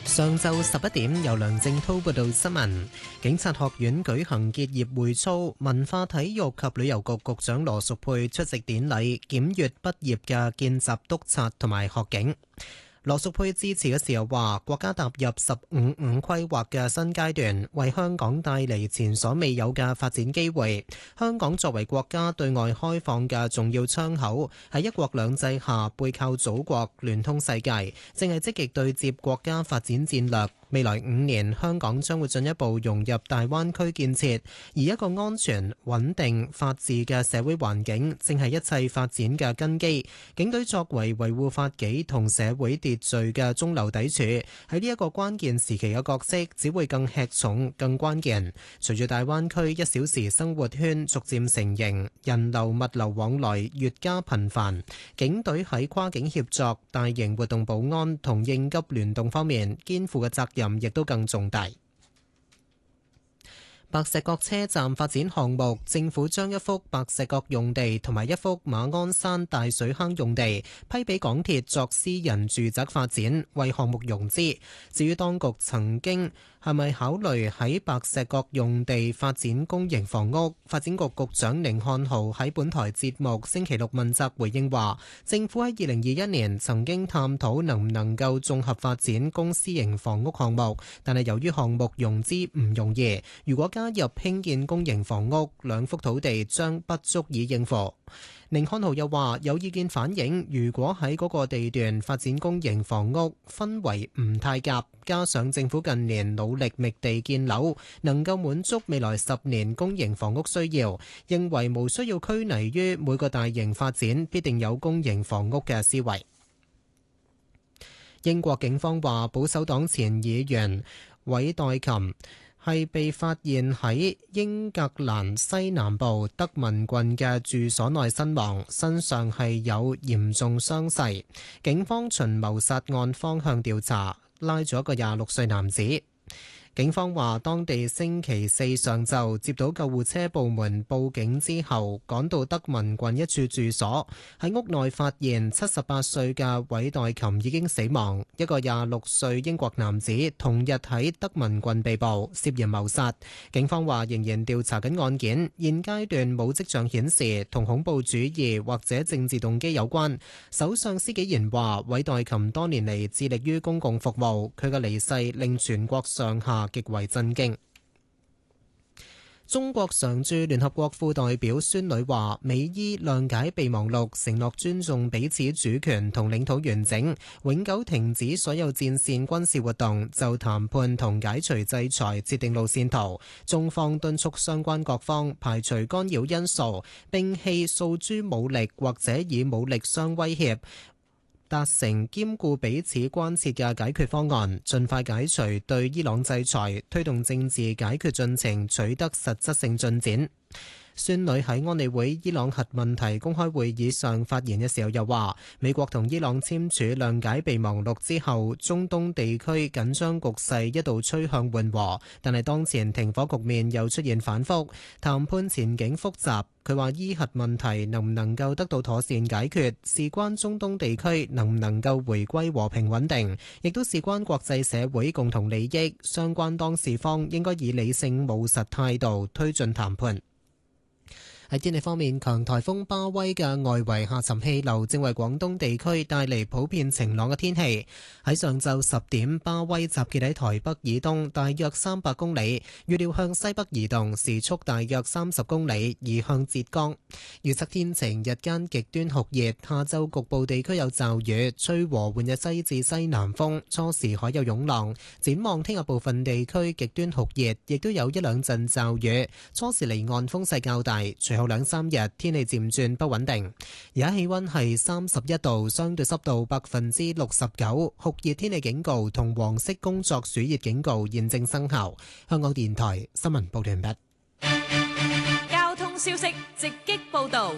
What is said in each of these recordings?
上晝11點，由梁正滔報道新聞。警察學院舉行結業會操，文化體育及旅遊局局長羅淑佩出席典禮，檢閱畢業嘅見習督察同埋學警。羅淑佩致辭嘅時候話，國家踏入15-5規劃嘅新階段，為香港帶嚟前所未有嘅發展機會。香港作為國家對外開放嘅重要窗口，喺一國兩制下背靠祖國，聯通世界，正係積極對接國家發展戰略。未來5年，香港將會進一步融入大灣區建設，而一個安全、穩定、法治嘅社會環境，正係一切發展嘅根基。警隊作為維護法紀同社會秩序嘅中流砥柱，喺呢一個關鍵時期嘅角色，只會更吃重、更關鍵。隨住大灣區1小時生活圈逐漸成型，人流物流往來越加頻繁，警隊喺跨境協作、大型活動保安同應急聯動方面，肩負嘅責任亦都更重大。白石角車站發展項目，政府將一幅白石角用地同埋一幅馬鞍山大水坑用地批俾港鐵作私人住宅發展，為項目融資。至於當局曾經係咪考慮喺白石角用地發展公營房屋，發展局局長甯漢豪喺本台節目星期六問責回應話，政府喺2021年曾經探討能唔能夠綜合發展公私營房屋項目，但係由於項目融資唔容易，如果加入興建公營房屋，2幅土地將不足以應付。甯漢豪又話，有意見反映，如果喺嗰個地段發展公營房屋，氛圍唔太夾，加上政府近年努力覓地建樓，能夠滿足未來10年公營房屋需要，認為無需要拘泥於每個大型發展必定有公營房屋嘅思維。英國警方話，保守黨前議員韋代琴係被發現喺英格蘭西南部德文郡嘅住所內身亡，身上係有嚴重傷勢。警方循謀殺案方向調查，拉咗一個26歲男子。警方話，當地星期4上晝接到救護車部門報警之後，趕到德文郡一處住所，喺屋內發現78歲嘅韋代琴已經死亡。一個26歲英國男子同日喺德文郡被捕，涉嫌謀殺。警方話仍然調查緊案件，現階段冇跡象顯示同恐怖主義或者政治動機有關。首相施紀賢話，韋代琴多年嚟致力於公共服務，佢嘅離世令全國上下極為震驚。中國常駐聯合國副代表孫女話，美伊諒解備忘錄承諾尊重彼此主權同領土完整，永久停止所有戰線軍事活動，就談判同解除制裁設定路線圖。中方敦促相關各方排除干擾因素，摒棄訴諸武力或者以武力相威脅，達成兼顧彼此關切嘅解決方案，盡快解除對伊朗制裁，推動政治解決進程取得實質性進展。孫女喺安理會伊朗核問題公開會議上發言嘅時候又話，美國同伊朗簽署諒解備忘錄之後，中東地區緊張局勢一度趨向緩和，但係當前停火局面又出現反覆，談判前景複雜。佢話伊核問題能唔能夠得到妥善解決，事關中東地區能唔能夠回歸和平穩定，亦都事關國際社會共同利益，相關當事方應該以理性務實態度推進談判。喺天氣方面，強颱風巴威嘅外圍下沉氣流正為廣東地區帶嚟普遍晴朗嘅天氣。喺上晝10點，巴威集結喺台北以東大約300公里，預料向西北移動，時速大約30公里，移向浙江。預測天晴，日間極端酷熱，下晝局部地區有驟雨，吹和緩嘅西至西南風，初時海有湧浪。展望聽日部分地區極端酷熱，亦都有一兩陣驟雨，初時離岸風勢較大。後2-3日天氣漸轉不穩定，而家氣溫係31度，相對濕度69%，酷熱天氣警告同黃色工作暑熱警告現正生效。香港電台新聞報道完畢。 交通消息直擊報道。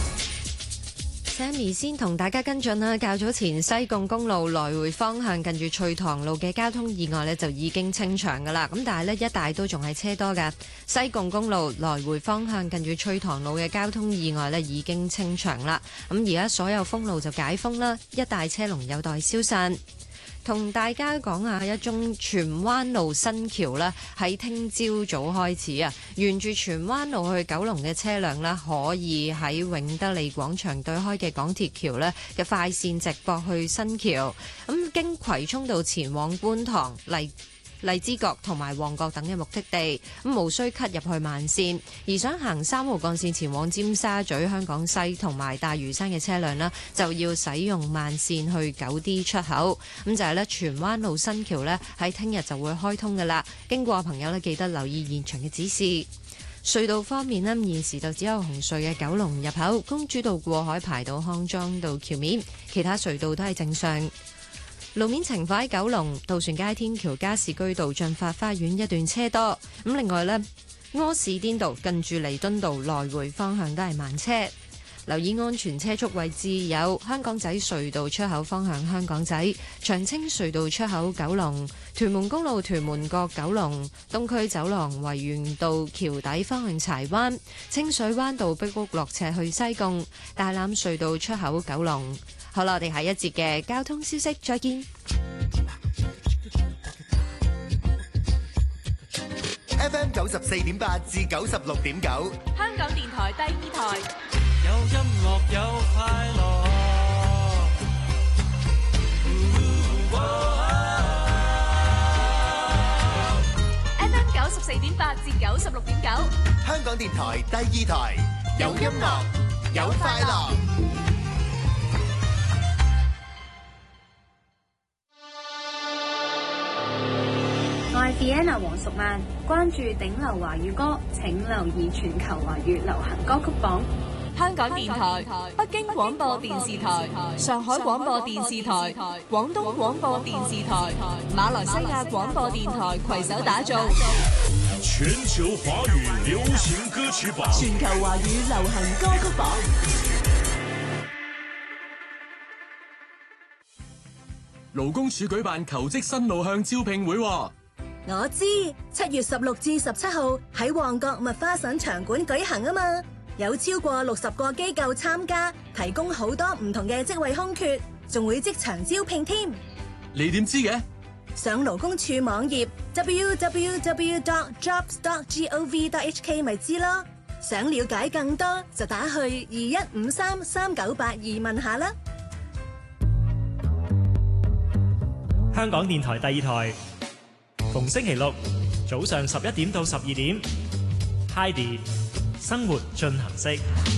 Sammy 先同大家跟進啦，較早前西貢公路來回方向近住翠塘路嘅交通意外呢就已經清場噶啦，咁但係呢一帶都仲係車多噶。西貢公路來回方向近住翠塘路嘅交通意外呢已經清場啦，咁而家所有封路就解封啦，一帶車龍有待消散。 同大家講下一宗荃灣路新橋呢，喺聽朝早開始啊，沿住荃灣路去九龍嘅車輛呢，可以喺永德利廣場對開嘅港鐵橋呢嘅快線直駁去新橋，咁經葵涌道前往觀塘、荔枝角同埋旺角等嘅目的地，咁無需 cut 入去慢線。而想行3號幹線前往尖沙咀、香港西同埋大嶼山嘅車輛呢，就要使用慢線去9D 出口。咁就係咧，荃灣路新橋呢，喺聽日就會開通㗎喇。經過嘅朋友呢，記得留意現場嘅指示。隧道方面呢，現時就只有紅隧嘅九龍入口、公主道過海排到康莊道橋面，其他隧道都係正常。路面情況喺九龍渡船街天橋加士居道進發花園一段車多，咁另外呢，柯士甸道近住彌敦道來回方向都係慢車。留意安全車速位置有香港仔隧道出口方向香港仔、長青隧道出口九龍、屯門公路屯門角九龍、東區走廊維園道橋底方向柴灣、清水灣道碧屋落斜去西貢、大欖隧道出口九龍。好啦，我哋下一節嘅交通消息再見。 FM 94.8至96.9， 香港電台第2台， 有音樂有快樂。 FM 94.8至96.9， 香港電台第2台，有音樂有快樂。 我係 Vienna 黃淑曼，關注頂流華語歌，請留意全球華語流行歌曲榜。 香港電台、北京廣播電視台、上海廣播電視台、廣東廣播電視台、馬來西亞廣播電台攜手打造全球華語流行歌曲榜， 全球華語流行歌曲榜。 勞工處舉辦求職新路向招聘會。 我知7月16至17號喺旺角麥花臣場館舉行啊嘛，有超過60個機構參加，提供好多唔同嘅職位空缺，仲會即場招聘添。 你點知嘅？ 上勞工處網頁 www.jobs.gov.hk 咪知咯。想了解更多就打去21533982問下啦。 香港電台第2台，逢星期六早上11點到12點 ，Heidi 生活進行式。